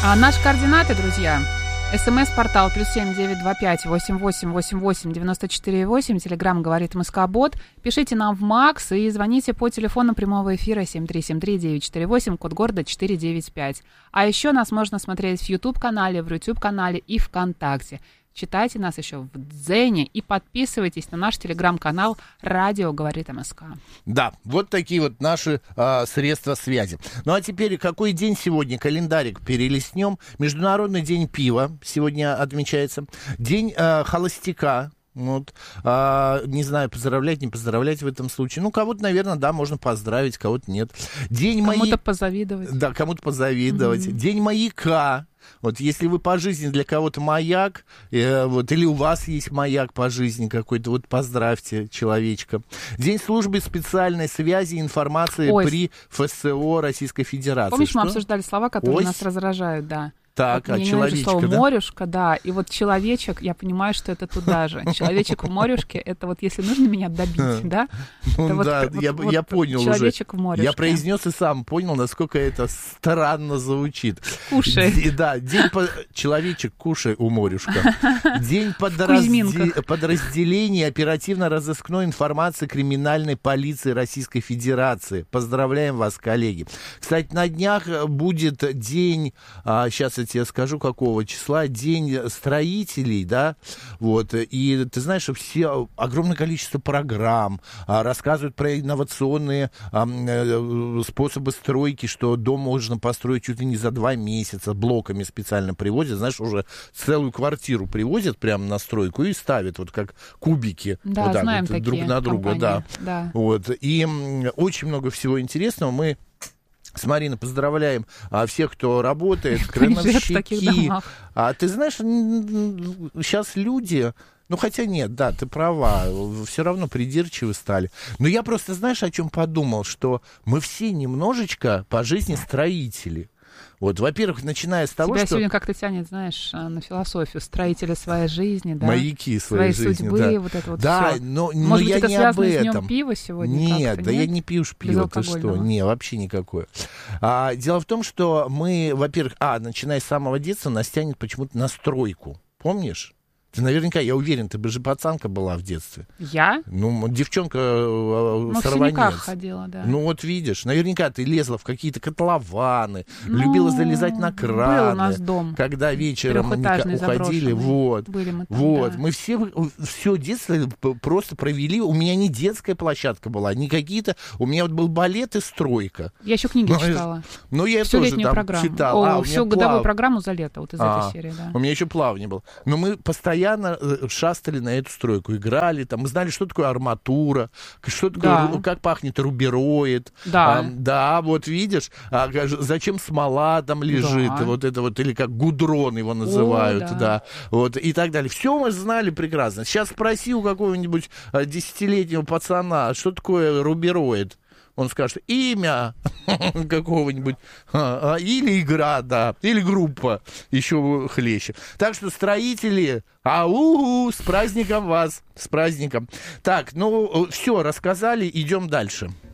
Наши координаты, друзья. СМС-портал +7 925 88 88 94 8. Телеграм говорит МСК-бот. Пишите нам в МАКС и звоните по телефону прямого эфира 7373948, код города 495. А еще нас можно смотреть в YouTube-канале, в YouTube-канале и ВКонтакте. Читайте нас еще в Дзене и подписывайтесь на наш телеграм-канал «Радио говорит МСК». Да, вот такие вот наши средства связи. Ну а теперь какой день сегодня? Календарик перелистнем. Международный день пива сегодня отмечается. День холостяка. Вот, не знаю, поздравлять, не поздравлять в этом случае. Ну, кого-то, наверное, да, можно поздравить, кого-то нет. Кому-то позавидовать. Да, кому-то позавидовать. День маяка. Вот если вы по жизни для кого-то маяк, вот, или у вас есть маяк по жизни какой-то, вот поздравьте человечка. День службы специальной связи и информации при ФСО Российской Федерации. Помнишь, мы обсуждали слова, которые нас раздражают, да? Так, вот человечка, слово да? морюшка, да, и вот человечек, я понимаю, что это туда же. Человечек в морюшке, это вот если нужно меня добить, да? Ну да, я понял уже. Человечек в морюшке. Я произнес и сам понял, насколько это странно звучит. Кушай. Да, человечек, кушай у морюшка. День подразделения оперативно-розыскной информации криминальной полиции Российской Федерации. Поздравляем вас, коллеги. Кстати, на днях будет день, сейчас я тебе скажу, какого числа, день строителей, да, вот, и ты знаешь, все, огромное количество программ рассказывают про инновационные способы стройки, что дом можно построить чуть ли не за 2 месяца, блоками специально привозят, знаешь, уже целую квартиру привозят прямо на стройку и ставят, вот как кубики, да, вот так знаем вот, такие друг на друга, да. Вот, и очень много всего интересного. Мы с Мариной поздравляем всех, кто работает, крановщики. А ты знаешь, сейчас люди... Ну, хотя нет, да, ты права, все равно придирчивы стали. Но я просто, знаешь, о чем подумал, что мы все немножечко по жизни строители. Вот, во-первых, начиная с того, тебя что... сегодня как-то тянет, знаешь, на философию. Строители своей жизни, да? Маяки своей жизни, судьбы, да. Вот это вот да, все. но Может быть, я это не связано об с этом. днем пива сегодня? Нет, да, я не пью пиво, ты что? Не, вообще никакое. Дело в том, что мы, во-первых, начиная с самого детства, нас тянет почему-то на стройку. Помнишь? Ты наверняка, я уверен, ты бы же пацанка была в детстве. Я? Ну, девчонка в синяках ходила, да. Ну, вот видишь, наверняка ты лезла в какие-то котлованы, любила залезать на краны. Был у нас дом. Когда вечером уходили. Вот. Были мы там, вот. Да. Мы все детство просто провели. У меня не детская площадка была, не какие-то... У меня вот был балет и стройка. Я еще книги читала. Ну, я всю тоже летнюю там программу. читал. Всю годовую программу за лето, вот из этой серии, да. У меня еще плавание было. Но мы постоянно шастали на эту стройку, играли там, мы знали, что такое арматура, что такое, как пахнет рубероид. Да, вот видишь, зачем смола там лежит, вот это вот, или как гудрон его называют, вот, и так далее. Все мы знали прекрасно. Сейчас спроси у какого-нибудь 10-летнего пацана, что такое рубероид. Он скажет имя какого-нибудь, или игра, да, или группа, еще хлеще. Так что, строители, с праздником вас, с праздником. Так, ну, все, рассказали, идем дальше.